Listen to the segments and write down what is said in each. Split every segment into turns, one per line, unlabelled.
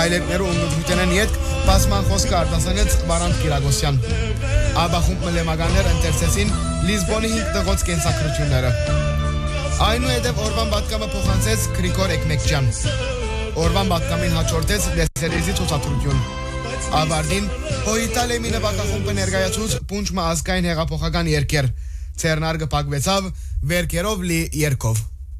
Հայլետներու ումնութենեն յետք պասման խոսքը արտասանեց Վարանտ Կիրագոսյան։ Աբախումբ մլեմականներ ընտերցեցին Լիզբոնի 5 տղոց կենսակրությունները։ Այնուհետև օրվան պատկամը փոխանցեց Գրիգոր Էկմեկջյան։ Օրվան պատկամին հաջորդեց դեսերեզի ցուցադրություն։ Ավարտին Հոյիտալեմի նվագախումբը ներկայացուց Պունչմա ազգային հեղափոխական երգեր։ Ցերնարգը փակվեցավ վերքերով լի երգով։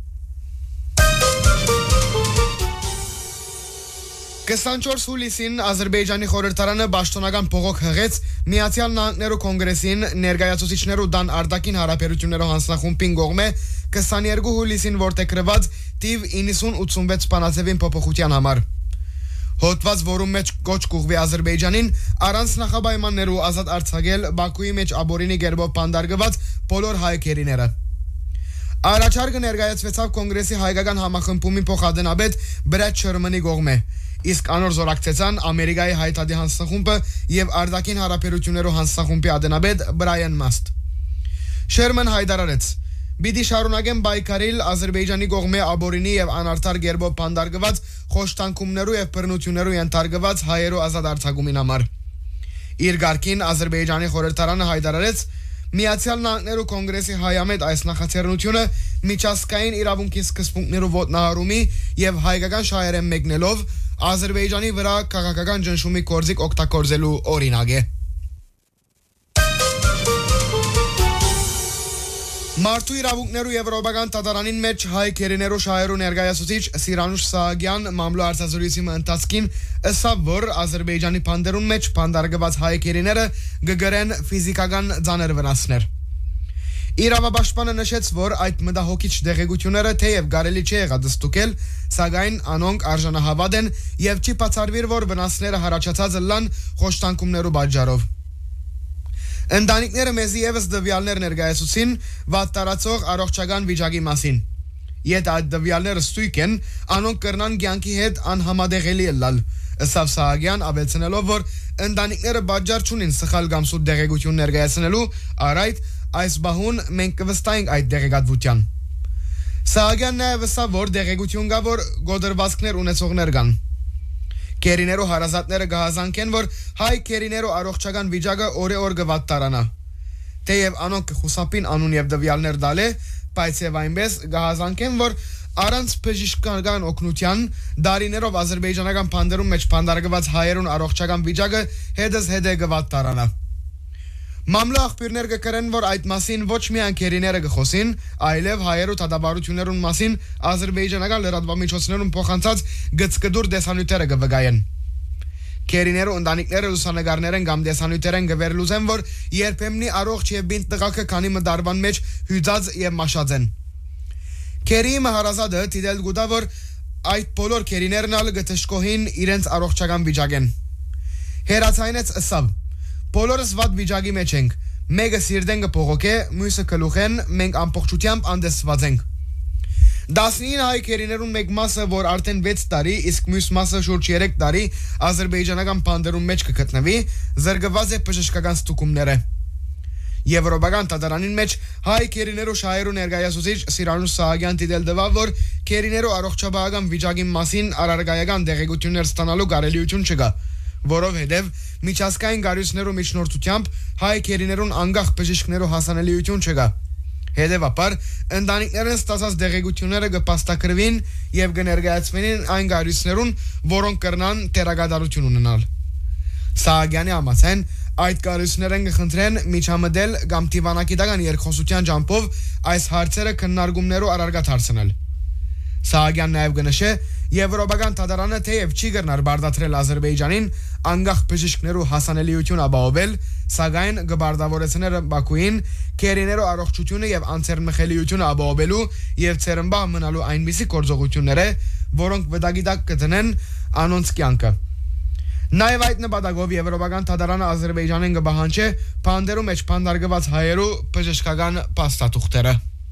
24 հուլիսին Ադրբեջանի խորհրդարանը պաշտոնական փողոք հղեց Միացյալ Նահանգներու կոնգրեսին ներկայացուցիչներու դան արտաքին հարաբերություններով հանձնախումբին կողմէ 22 հուլիսին որտեգրված տիվ 9086 բանաձևին փոփոխության համար։ Հոդված, որում մեջ կոչ կուղվի Ադրբեջանին առանց նախապայմաններու ազատ արձակել Բաքուի մեջ աբորինի գերբով բանդարգված բոլոր հայկերիները։ Առաջարկը ներկայացվեցավ կոնգրեսի հայկական համախմբումի փոխադենաբեդ Բրեդ Շերմանի կողմէ, իսկ անոր զորակցեցան Ամերիկայի հայտարարի հանձնախումբը եւ արտաքին հարաբերություններով հանձնախումբի ադենաբեդ Բրայան Մաստ։ Շերման հայտարարեց. «Բիդի շարունակեն բայկարիլ Ադրբեջանի կողմէ աբորինի եւ անարդար գերբով բանդարգված խոշտանգումներու եւ բռնություններու ենթարկված հայերու ազատ արձակումին համար»։ Իր գարկին Ադրբեջանի խորհրդարանը հայտարարեց. Միացյալ Նահանգներու կոնգրեսի հայամետ այս նախաձեռնությունը միջազգային իրավունքի սկզբունքներու ոտնահարումի եւ հայկական շահերեն մեկնելով Ադրբեջանի վրա քաղաքական ճնշումի կորձիկ օգտագործելու օրինակ է։ Մարդու իրավունքներու եվրոպական դատարանին մեջ հայ քերիներու շահերու ներկայացուցիչ Սիրանուշ Սահակյան մամլո արձազրույցի ընթացքին ըսավ, որ Ադրբեջանի բանդերուն մեջ բանդարգված հայ քերիները գգրեն ֆիզիկական ծանր վնասներ։ Իրավապաշտպանը նշեց, որ այդ մտահոգիչ դեղեցությունները թեև կարելի չէ եղադստուկել, սակայն անոնք արժանահավատ են եւ չի բացառվիր, որ վնասները հարաճած լան խոշտանգումներու պատճառով։ Ընտանիքները մեզի եւս դվյալներ ներկայացուցին վատ տարածող առողջական վիճակի մասին։ Եթե այդ դվյալները ստույգ են, անոնք կրնան կյանքի հետ անհամադեղելի ըլլալ, ըսավ Սահակյան, ավելցնելով, որ ընտանիքները պատճառ չունին սխալ կամ սուտ դեղեցություն ներկայացնելու, առայդ այս բահուն մենք կվստահենք այդ դեղեկատվության։ Սահակյանն նաև ըսավ, որ դեղեցություն կա, որ գոդրվածքներ ունեցողներ կան։ Քերիներու հարազատները կհազանգեն, որ հայ քերիներու առողջական վիճակը օրեօր կվատ տարանա։ Թեև անոնք կխուսափին անուն եւ դվյալներ տալը, բայց եւ այնպես կհազանգեն, որ առանց բժշկական օգնության դարիներով ադրբեջանական բանդերում մեջ բանդարգված հայերուն առողջական վիճակը հետը կվատ տարանա։ Մամլո աղբյուրներ կկրեն, որ այդ մասին ոչ միայն քերիները կխոսին, այլև հայերու դատաբարություններուն մասին ադրբեջանական լրատվամիջոցներուն փոխանցած գծկդուր դեսանյութերը կվգայեն։ Քերիներու ընտանիքները լուսանկարներեն կամ դեսանյութերեն կվերլուծեն, որ երբեմնի առողջ եւ բինտ տղաքը քանի մդարվան մեջ հյուծած եւ մաշած են։ Քերիի մահարազադը դիտել գուտա, որ այդ բոլոր քերիներն ալ գտշկոհին իրենց առողջական վիճակեն։ Հերացայնեց ըսավ. Բոլորս վատ վիճակի մեջ ենք, մեկը սիրտեն կփողոք է, մյուսը գլուխեն, մենք ամբողջությամբ անդեսված ենք։ 19 հայ քերիներուն մեկ մասը, որ արդեն 6 տարի, իսկ մյուս մասը շուրջ 3 տարի ադրբեջանական բանդերուն մեջ կգտնվի, զրկված է բժշկական ստուգումները։ Եվրոպական դատարանին մեջ հայ քերիներու շահերու ներկայացուցիչ Սիրանուշ Սահակյան դիտել տվավ, որ քերիներու առողջապահական վիճակի մասին առարգայական դեղեցություններ ստանալու կարելիություն չկա, որովհետև միջազգային գարույցներու միջնորդությամբ հայ քերիներուն անգախ բժիշկներու հասանելիություն չկա։ Հետևաբար ընտանիքներն ստացած դեղեցությունները կփաստագրվին եւ կներկայացվին այն գարույցներուն, որոնք կրնան տերագադարություն ունենալ։ Սահակյանի համաձայն այդ գարույցներն կխնդրեն միջամտել կամ դիվանագիտական երկխոսության ջամփով այս հարցերը քննարկումներու առարգատ հարցնել։ Սահակյանն նաև կնշե, Եվրոպական դատարանը թեև չի կրնար բարդացրել Ադրբեջանին անգախ բժիշկներու հասանելիություն ապահովել, սակայն կբարդավորեցներ Բաքուին քերիներու առողջությունը եւ անցերմխելիությունը ապահովելու եւ ցերմբա մնալու այնպիսի գործողությունները, որոնք վտանգի կտնեն անոնց կյանքը։ Նաև այդ նպատակով Եվրոպական դատարանը Ադրբեջանին կպահանջի բանդերու մեջ բանդարգված հայերու բժշկական փաստաթուղթերը։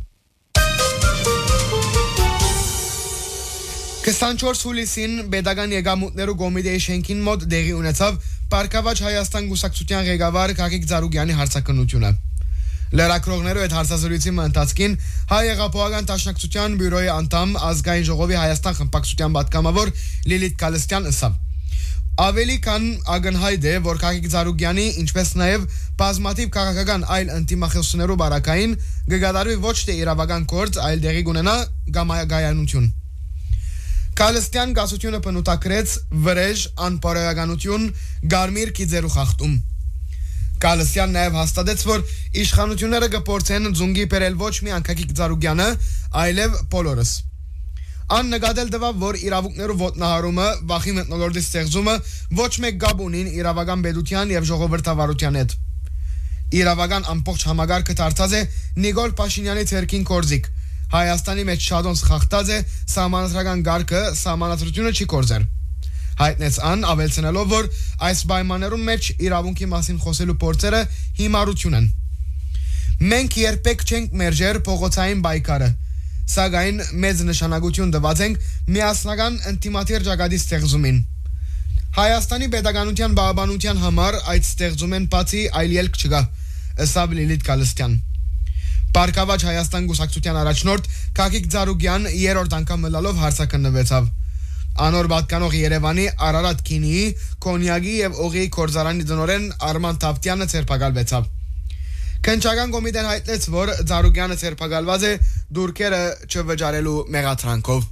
24 հուլիսին Պետական եկամուտներու կոմիտեի շենքին մոտ դեղի ունեցավ Պարկավաճ Հայաստան գուսակցության ղեկավար Գագիկ Ծառուկյանի հարցաքննությունը։ Լրագրողներու այդ հարցազրույցի ընթացքին Հայ հեղափոխական դաշնակցության բյուրոյի անդամ ազգային ժողովի Հայաստան խմբակցության պատգամավոր Լիլիթ Կալստյան ըսավ. Ավելի քան ակնհայտ է, որ Գագիկ Ծառուկյանի, ինչպես նաև բազմաթիվ քաղաքական այլ ընտիմախոսներու բարակային կգադարվի ոչ թե իրավական գործ, այլ դեղի կունենա գամայականություն։ Կալստյան գասությունը բնութագրեց վրեժ, անպարոյականություն, գարմիր քիձերու խախտում։ Կալստյան նաև հաստատեց, որ իշխանությունները կփորձեն ձունգի բերել ոչ միայն Գագիկ Ծառուկյանը, այլև բոլորս։ Ան նկատել տվավ, որ իրավունքներու ոտնահարումը, վախի մթնոլորտի ստեղծումը ոչ մեկ կապ ունին իրավական պետության եւ ժողովրդավարության հետ։ Իրավական ամբողջ համագարկը դարձած է Նիկոլ Փաշինյանի ցերքին կորզիկ։ Հայաստանի մեջ շատոնց խախտած է սահմանադրական գարկը, սահմանադրությունը չի կորզեր։ Հայտնեց ան ավելցնելով, որ այս պայմաններում մեջ իրավունքի մասին խոսելու փորձերը հիմարություն են։ Մենք երբեք չենք մերժեր փողոցային բայկարը, սակայն մեծ նշանակություն տված ենք միասնական ինտիմատիվ ճակատի ստեղծումին։ Հայաստանի պետականության բավականության համար այդ ստեղծումեն բացի այլ ելք չկա, ըստ Լիլիթ Կալստյան։ Պարկավաճ Հայաստան գուսակցության առաջնորդ Գագիկ Ծառուկյան երրորդ անգամ մլալով հարցակնվեցավ։ Անոր պատկանող Երևանի Արարատ քինիի, կոնյակի եւ օղիի կորզարանի տնօրեն Արման Թավթյանը ցերպակալվեցավ։ Քննչական կոմիտեն հայտնեց, որ Ծառուկյանը ցերպակալված է դուրքերը չվճարելու մեղադրանքով։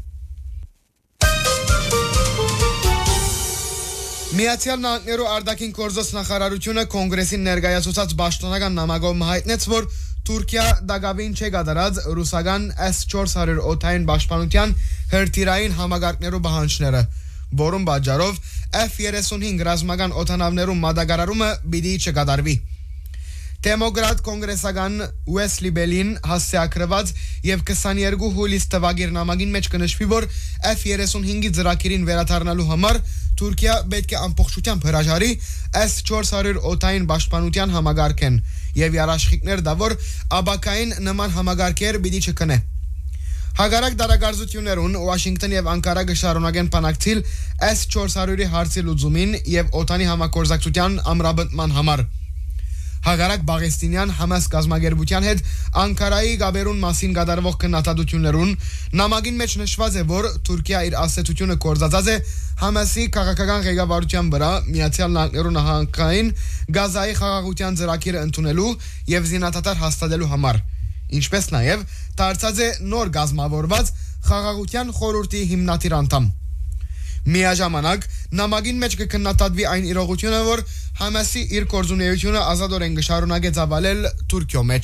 Միացյալ Նահանգներու արտաքին գործոս նախարարությունը կոնգրեսին ներկայացուցած պաշտոնական նամակով հայտնեց, որ Թուրքիա դակավին չէ կատարած ռուսական S-400 օդային պաշտպանության հրթիռային համակարգներու պահանջները, որում պատճառով F-35 ռազմական օդանավներու մատակարարումը պիտի չկատարվի։ Դեմոկրատ կոնգրեսական Ուեսլի Բելին հասցեակրված եւ 22 հուլիս տվագիր նամակին մեջ կնշվի, որ F-35-ի ծրագիրին վերադառնալու համար Թուրքիա պետք է ամբողջությամբ հրաժարի S-400 օդային պաշտպանության համակարգեն եւ երաշխիքներ դա, որ աբակային նման համակարգեր պիտի չքնե։ Հակառակ դարակարծություններուն Վաշինգտոն եւ Անկարա կշարունակեն բանակցիլ S-400-ի հարցի լուծումին եւ օտանի համագործակցության ամրապնդման համար։ Հակառակ Բաղեստինյան Համաս կազմակերպության հետ Անկարայի գաբերուն մասին կատարվող քննադատություններուն նամակին մեջ նշված է, որ Թուրքիա իր ասացությունը կորզածած է Համասի քաղաքական ղեկավարության վրա Միացյալ Նահանգներու նահանգային Գազայի խաղաղության ծրագիրը ընդունելու եւ զինադադար հաստատելու համար, ինչպես նաեւ դարձած է նոր գազմավորված խաղաղության խորհրդի հիմնադիր անդամ։ Միաժամանակ նամակին մեջ կքննադատվի այն իրողությունը, որ Համասի իր գործունեությունը ազատորեն կշարունակե ծավալել Թուրքիո մեջ։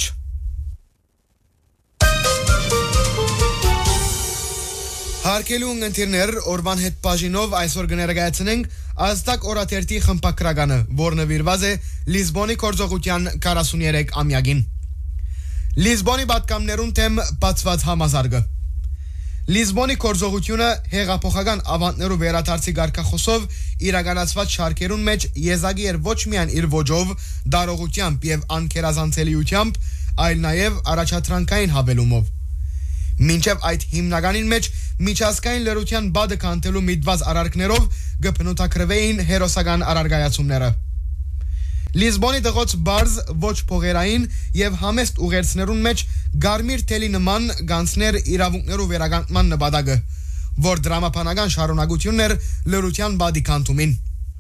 Հարկելու ընկերներ օրվան հետ բաժինով այսօր կներկայացնենք ազդակ օրաթերթի խմբակրականը, որ նվիրված է Լիզբոնի գործողության 43-ամյակին։ Լիզբոնի պատգամներուն թեմ բացված համազարգը։ Լիզբոնի գործողությունը հեղափոխական ավանդներու վերադարձի գարկախոսով իրականացված շարքերուն մեջ եզակի էր ոչ միայն իր ոճով, դարողությամբ եւ անկերազանցելիությամբ, այլ նաեւ առաջադրանքային հավելումով։ Մինչև այդ հիմնականին մեջ միջազգային լրության բադը կանտելու միտված արարքներով կփնութակրվեին հերոսական արարգայացումները։ Լիզբոնի դղոց բարձ ոչ փողերային եւ համեստ ուղերձներուն մեջ գարմիր թելի նման գանցներ իրավունքներու վերականգնման նպատակը, որ դրամապանական շարունակություններ լրության բադի կանտումին։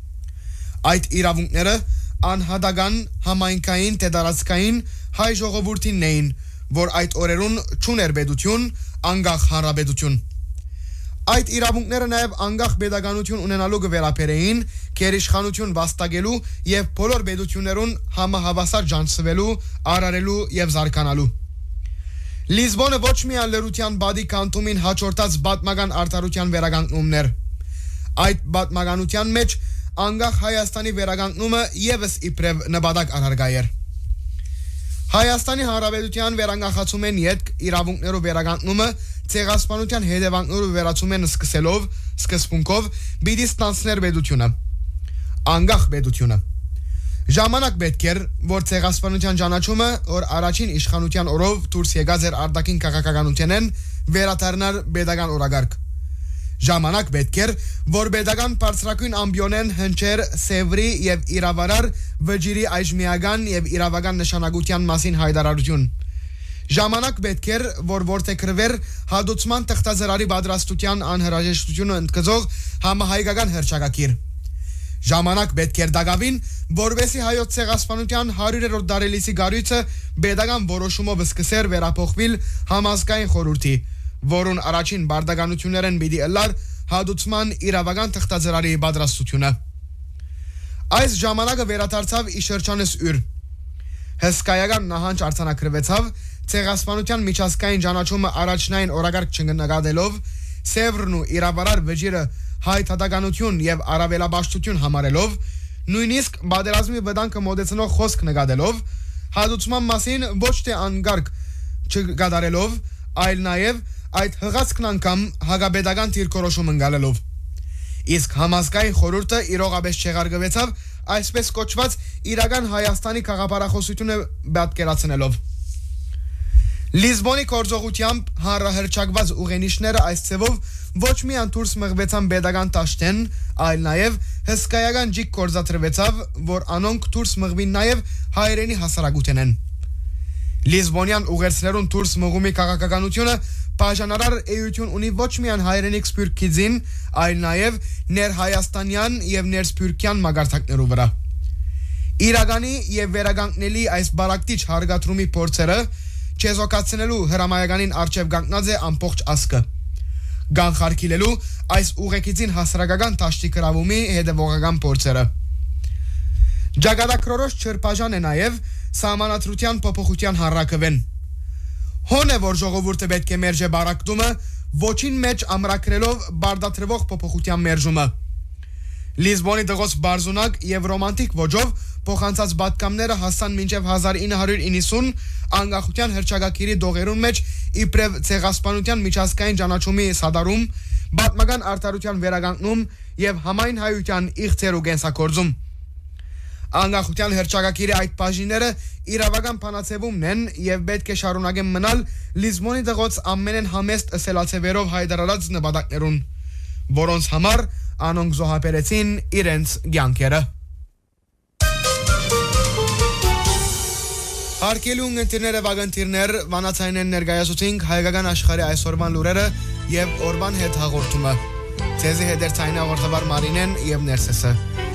Այդ իրավունքները անհատական, համայնքային, տեդարացկային հայ ժողովուրդին էին, որ այդ օրերուն չուներ պետություն, անկախ հանրապետություն։ Այդ իրավունքները նաև անկախ պետականություն ունենալու կվերապերեին, գերիշխանություն վաստակելու եւ բոլոր պետություններուն համահավասար ջանցվելու, արարելու եւ զարգանալու։ Լիզբոնը ոչ միայն լրության բադի կանտումին հաջորդած պատմական արդարության վերականգնումներ։ Այդ պատմականության մեջ անկախ Հայաստանի վերականգնումը եւս իբրև նպատակ առարգայեր։ Հայաստանի Հանրապետության վերանգախացումեն յետք իրավունքներու վերականգնումը ցեղասպանության հետևանքներու վերացումեն սկզբունքով պիտի ստանցներ պետությունը, անկախ պետությունը։ Ժամանակ պետք էր, որ ցեղասպանության ճանաչումը, որ առաջին իշխանության օրով դուրս եկած էր արտաքին քաղաքականությանեն, վերադառնար պետական օրագարկ։ Ժամանակ պետք էր, որ պետական բարձրակույն ամբիոնեն հնչեր Սևրի եւ իրավարար վճիրի այժմիական եւ իրավական նշանակության մասին հայտարարություն։ Ժամանակ պետք էր, որ որթեքրվեր հադուցման թղթազրարի պատրաստության անհրաժեշտությունը ընդգծող համահայկական հռչակագիր։ Ժամանակ պետք էր դակավին, որովհետեւ հայոց ցեղասպանության 100-րդ դարելիցի գարույցը pedagogan որոշումով սկսեր վերափոխվել համազգային խորհրդի, որոնց առաջին բարդականություններն պիտի ըլլար հադուցման իրավական թղթաձեռարի պատրաստությունը։ Այս ժամանակը վերադարձավ իշրջանես ուր։ Հսկայական նահանջ արձանագրվեցավ ցեղասպանության միջազգային ճանաչումը առաջնային օրագարկ չնկատելով, Սևրն ու իրավարար վճիրը հայ թադականություն եւ արաբելաբաշխություն համարելով, նույնիսկ բادرազմի վտանգը մոդեցնող խոսք նկատելով, հադուցման մասին ոչ թե անգարկ չգադարելով, այլ նաեւ այդ հղացքն անգամ հագաբեդական դիրքորոշում ընկալելով։ Իսկ համազգային խորհուրդը իրողաբես չեղարգվեցավ այսպես կոչված իրական Հայաստանի քաղաքապարախոսությունը պատկերացնելով։ Լիզբոնի կորձողությամբ հանրահրճակված ուղենիշները այս ցևով ոչ միայն դուրս մղվեցան pedagogan տաշտեն, այլ նաև հսկայական ջիկ կորզատրվեցավ, որ անոնք դուրս մղվին նաև հայերենի հասարակութենեն։ Լիզբոնյան ուղերձներուն դուրս մղումի քաղաքականությունը բաժանարար էություն ունի ոչ միայն հայերենիք սփյուռքիցին, այլ նաև ներհայաստանյան եւ ներսփյուռքյան մագարտակներու վրա։ Իրականի եւ վերագանքնելի այս բարակտիչ հարգադրումի փորձերը չեզոքացնելու հրամայականին արչև կանգնած է ամբողջ ասկը։ Գանխարկիլելու այս ուղեկիցին հասարակական տաշտի կրավումի հետևողական փորձերը։ Ջագադակրորոշ չրբաժան է նաև սահմանադրության փոփոխության հարակվեն։ Հոն է, որ ժողովուրդը պետք է մերժե բարակտումը, ոչին մեջ ամրակրելով բարդատրվող փոփոխության մերժումը։ Լիզբոնի դղոց բարձունակ եւ ռոմանտիկ ոճով փոխանցած պատկամները հասան մինչև 1990 անկախության հռչակագիրի դողերուն մեջ իբրև ցեղասպանության միջազգային ճանաչումի սադարում, պատմական արդարության վերագանքում եւ համայն հայության իղձերու կենսակորձում։ Անկախության հռչակագիրի այդ բաժինները իրավական փանացևումն են եւ պետք է շարունակեն մնալ Լիզբոնի դղոց ամենեն համեստ ըսելացևերով հայտարարած նպատակներուն, որոնց համար անոնք զոհաբերեցին իրենց կյանքերը։ Հարկելու ընկերները վագանտիրներ վանացայինեն ներկայացուցինք հայկական աշխարհի այսօրվան լուրերը եւ օրվան հետ հաղորդումը։ Ցեզի հետ երթային հաղորդավար Մարինեն եւ Ներսեսը։